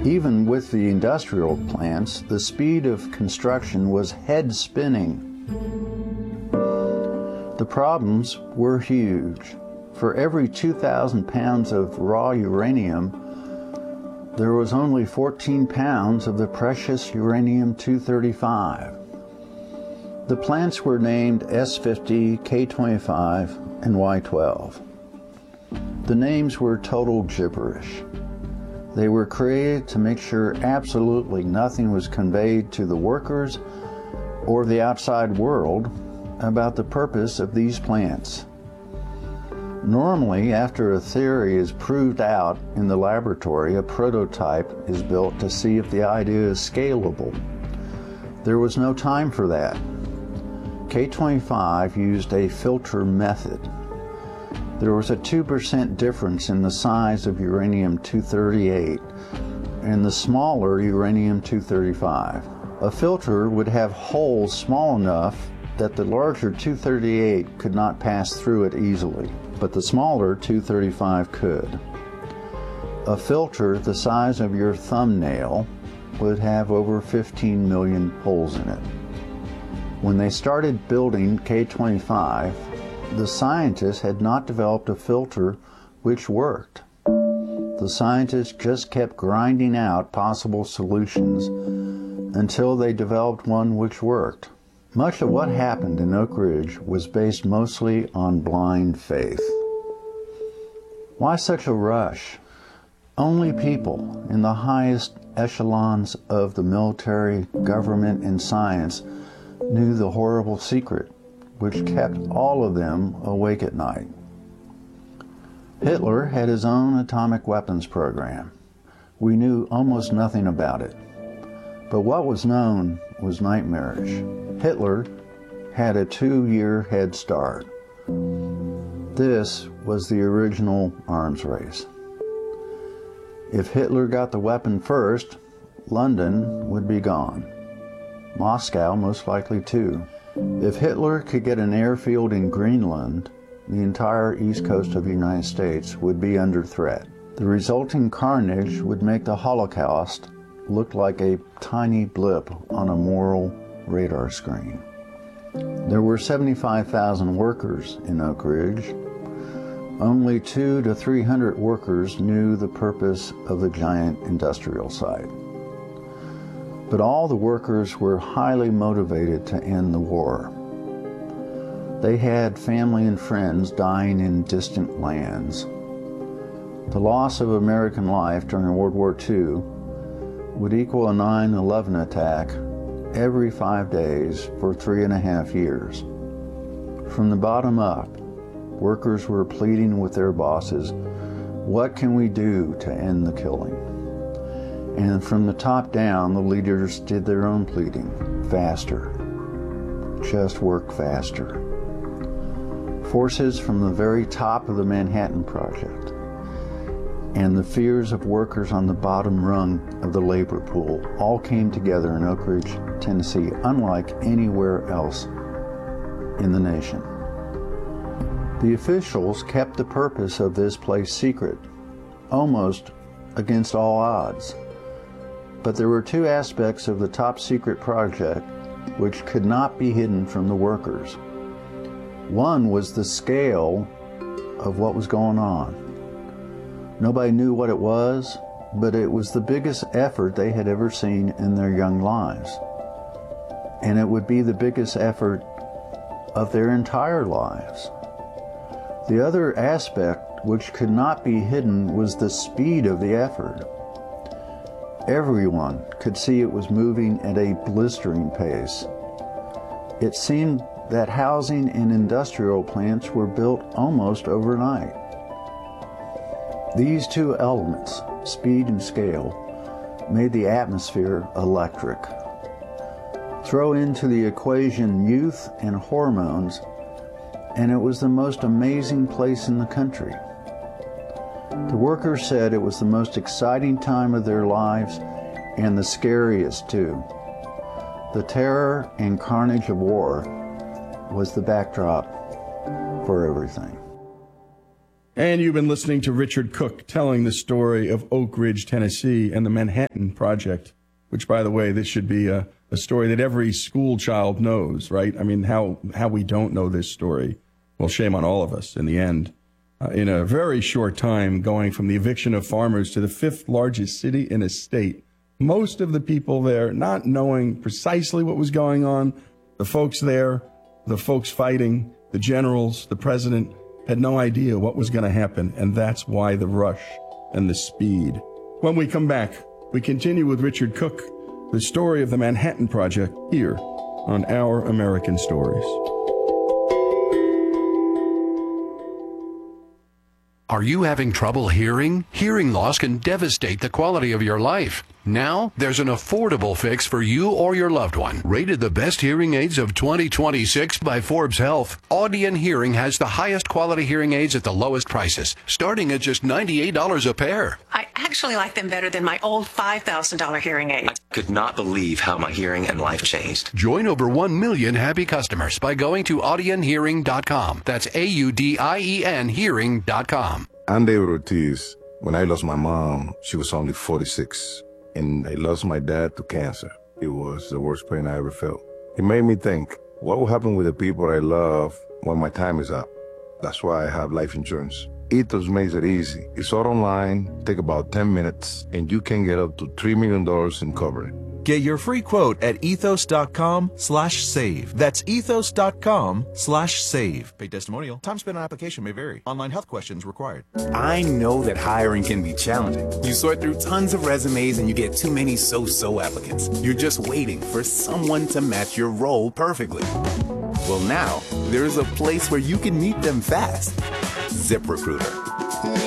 Even with the industrial plants, the speed of construction was head-spinning. The problems were huge. For every 2,000 pounds of raw uranium, there was only 14 pounds of the precious uranium-235. The plants were named S50, K25, and Y12. The names were total gibberish. They were created to make sure absolutely nothing was conveyed to the workers or the outside world about the purpose of these plants. Normally, after a theory is proved out in the laboratory, a prototype is built to see if the idea is scalable. There was no time for that. K25 used a filter method. There was a 2% difference in the size of uranium-238 and the smaller uranium-235. A filter would have holes small enough that the larger 238 could not pass through it easily, but the smaller 235 could. A filter the size of your thumbnail would have over 15 million holes in it. When they started building K25, the scientists had not developed a filter which worked. The scientists just kept grinding out possible solutions until they developed one which worked. Much of what happened in Oak Ridge was based mostly on blind faith. Why such a rush? Only people in the highest echelons of the military, government, and science knew the horrible secret which kept all of them awake at night. Hitler had his own atomic weapons program. We knew almost nothing about it, but what was known was nightmarish. Hitler had a 2-year head start. This was the original arms race. If Hitler got the weapon first, London would be gone. Moscow most likely too. If Hitler could get an airfield in Greenland, the entire east coast of the United States would be under threat. The resulting carnage would make the Holocaust look like a tiny blip on a moral radar screen. There were 75,000 workers in Oak Ridge. Only 200 to 300 workers knew the purpose of the giant industrial site. But all the workers were highly motivated to end the war. They had family and friends dying in distant lands. The loss of American life during World War II would equal a 9/11 attack every 5 days for 3.5 years. From the bottom up, workers were pleading with their bosses, "What can we do to end the killing?" And from the top down, the leaders did their own pleading. Faster. Just work faster. Forces from the very top of the Manhattan Project and the fears of workers on the bottom rung of the labor pool all came together in Oak Ridge, Tennessee, unlike anywhere else in the nation. The officials kept the purpose of this place secret, almost against all odds. But there were two aspects of the top secret project which could not be hidden from the workers. One was the scale of what was going on. Nobody knew what it was, but it was the biggest effort they had ever seen in their young lives. And it would be the biggest effort of their entire lives. The other aspect which could not be hidden was the speed of the effort. Everyone could see it was moving at a blistering pace. It seemed that housing and industrial plants were built almost overnight. These two elements, speed and scale, made the atmosphere electric. Throw into the equation youth and hormones, and it was the most amazing place in the country. The workers said it was the most exciting time of their lives and the scariest too. The terror and carnage of war was the backdrop for everything. And you've been listening to Richard Cook telling the story of Oak Ridge, Tennessee, and the Manhattan Project, which, by the way, this should be a story that every school child knows, right? I mean, how we don't know this story. Well, shame on all of us in the end. In a very short time, going from the eviction of farmers to the 5th largest city in a state, most of the people there not knowing precisely what was going on, the folks there, the folks fighting, the generals, the president, had no idea what was going to happen, and that's why the rush and the speed. When we come back, we continue with Richard Cook, the story of the Manhattan Project, here on Our American Stories. Are you having trouble hearing? Hearing loss can devastate the quality of your life. Now, there's an affordable fix for you or your loved one. Rated the best hearing aids of 2026 by Forbes Health, Audion Hearing has the highest quality hearing aids at the lowest prices, starting at just $98 a pair. I actually like them better than my old $5,000 hearing aid. I could not believe how my hearing and life changed. Join over 1 million happy customers by going to audionhearing.com. That's AUDIEN hearing.com. I'm David Ortiz. When I lost my mom, she was only 46. And I lost my dad to cancer. It was the worst pain I ever felt. It made me think, what will happen with the people I love when my time is up? That's why I have life insurance. Ethos makes it easy. It's all online, take about 10 minutes, and you can get up to $3 million in coverage. Get your free quote at ethos.com/save. That's ethos.com/save. Paid testimonial. Time spent on application may vary. Online health questions required. I know that hiring can be challenging. You sort through tons of resumes and you get too many so-so applicants. You're just waiting for someone to match your role perfectly. Well, now, there's a place where you can meet them fast. ZipRecruiter.